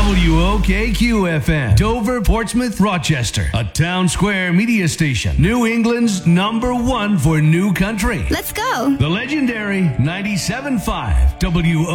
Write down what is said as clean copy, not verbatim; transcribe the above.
WOKQ-FM, Dover, Portsmouth, Rochester. A Town Square media station. New England's #1 for new country. Let's go. The legendary 97.5 WOKQ.